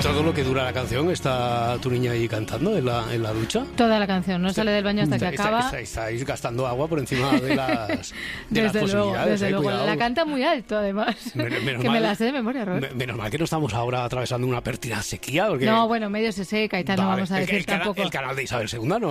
Todo lo que dura la canción, ¿está tu niña ahí cantando en la ducha? Toda la canción, no sale del baño hasta que acaba. Estáis gastando agua por encima de las Desde luego, posibilidades. desde luego. Cuidado. La canta muy alto, además. Menos que mal, me la sé de memoria, Robert. Menos mal que no estamos ahora atravesando una pértida sequía. Porque... No, bueno, medio se seca y tal, no vamos a decir tampoco. El canal de Isabel II, ¿no?